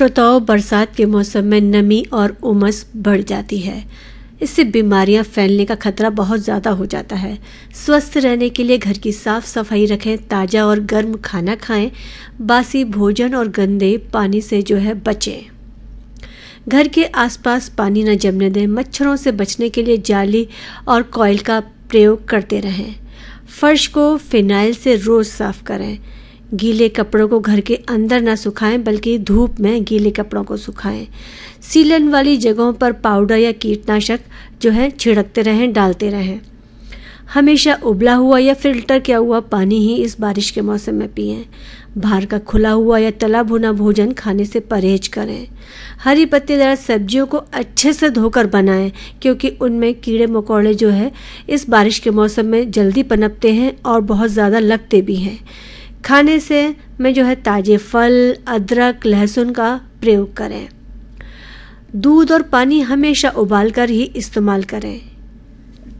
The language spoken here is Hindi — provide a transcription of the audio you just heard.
श्रोताओं, बरसात के मौसम में नमी और उमस बढ़ जाती है। इससे बीमारियां फैलने का खतरा बहुत ज़्यादा हो जाता है। स्वस्थ रहने के लिए घर की साफ सफाई रखें, ताज़ा और गर्म खाना खाएं, बासी भोजन और गंदे पानी से बचें। घर के आसपास पानी न जमने दें। मच्छरों से बचने के लिए जाली और कॉइल का प्रयोग करते रहें। फर्श को फिनाइल से रोज़ साफ करें। गीले कपड़ों को घर के अंदर ना सुखाएं, बल्कि धूप में गीले कपड़ों को सुखाएं। सीलन वाली जगहों पर पाउडर या कीटनाशक छिड़कते रहें, डालते रहें। हमेशा उबला हुआ या फिल्टर किया हुआ पानी ही इस बारिश के मौसम में पिएं। बाहर का खुला हुआ या तला भुना भोजन खाने से परहेज करें। हरी पत्तेदार सब्जियों को अच्छे से धोकर बनाएं, क्योंकि उनमें कीड़े मकोड़े इस बारिश के मौसम में जल्दी पनपते हैं और बहुत ज़्यादा लगते भी हैं। खाने से ताज़े फल, अदरक, लहसुन का प्रयोग करें। दूध और पानी हमेशा उबालकर ही इस्तेमाल करें।